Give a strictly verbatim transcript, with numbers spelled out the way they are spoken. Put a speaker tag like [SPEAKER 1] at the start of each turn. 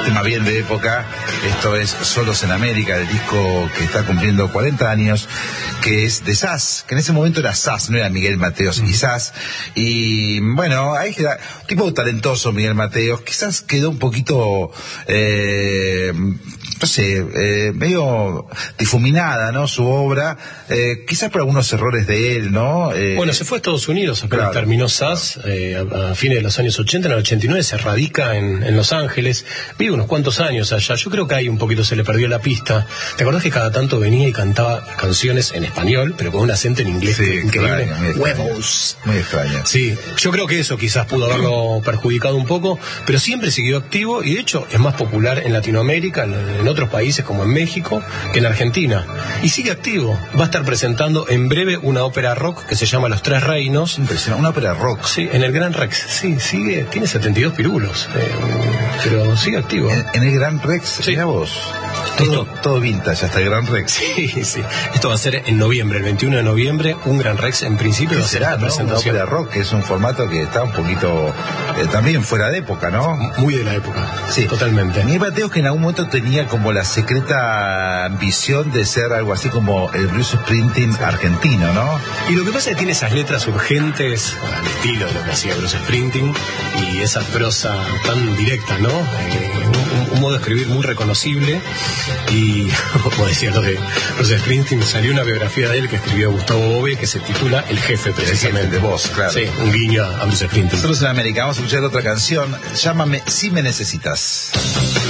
[SPEAKER 1] tema bien de época. Esto es Solos en América, el disco que está cumpliendo cuarenta años, que es de Sass, que en ese momento era Sass, no era Miguel Mateos y Sass. Y bueno, ahí queda, tipo talentoso Miguel Mateos, quizás quedó un poquito, eh, no sé, eh, medio difuminada, ¿no? Su obra, eh, quizás por algunos errores de él, ¿no? Eh,
[SPEAKER 2] bueno, se fue a Estados Unidos, apenas
[SPEAKER 1] claro,
[SPEAKER 2] terminó Sass, eh, a, a fines de los años ochenta, en el ochenta y nueve se radica en, en Los Ángeles, vive unos cuantos años allá. Yo creo que ahí un poquito se le perdió la pista. ¿Te acordás que cada tanto venía y cantaba canciones en español, pero con un acento en inglés?
[SPEAKER 1] Sí,
[SPEAKER 2] increíble?
[SPEAKER 1] Extraño, muy
[SPEAKER 2] Huevos.
[SPEAKER 1] Muy extraño.
[SPEAKER 2] Sí, yo creo que eso quizás pudo haberlo perjudicado un poco, pero siempre siguió activo y de hecho es más popular en Latinoamérica, en, en otros países como en México, que en Argentina. Y sigue activo. Va a estar presentando en breve una ópera rock que se llama Los Tres Reinos.
[SPEAKER 1] Impresionante, una ópera rock.
[SPEAKER 2] Sí, en el Gran Rex. Sí, sigue, tiene setenta y dos pirulos, eh, pero sigue activo.
[SPEAKER 1] En, en el Gran Rex,
[SPEAKER 2] sí.
[SPEAKER 1] Mirá vos. Todo,
[SPEAKER 2] Esto,
[SPEAKER 1] todo vintage hasta el Gran Rex.
[SPEAKER 2] Sí, sí. Esto va a ser en noviembre, el veintiuno de noviembre, un Gran Rex en principio.
[SPEAKER 1] ¿Qué
[SPEAKER 2] va a ser
[SPEAKER 1] será,
[SPEAKER 2] la
[SPEAKER 1] no?
[SPEAKER 2] presentación.
[SPEAKER 1] Una ópera rock, que es un formato que está un poquito eh, también fuera de época, ¿no?
[SPEAKER 2] Muy de la época,
[SPEAKER 1] sí,
[SPEAKER 2] totalmente.
[SPEAKER 1] Miguel Mateos, que en algún momento tenía como la secreta ambición de ser algo así como el Bruce Springsteen argentino, ¿no?
[SPEAKER 2] Y lo que pasa es que tiene esas letras urgentes, al estilo de lo que hacía Bruce Springsteen, y esa prosa tan directa, ¿no? Eh, un, un modo de escribir muy reconocible. Y, como decía lo de Bruce Springsteen, salió una biografía de él que escribió Gustavo Bove, que se titula El Jefe, precisamente.
[SPEAKER 1] El jefe de vos, claro.
[SPEAKER 2] Sí, un guiño a Bruce Springsteen.
[SPEAKER 1] Nosotros en América vamos a escuchar otra canción, Llámame si me necesitas.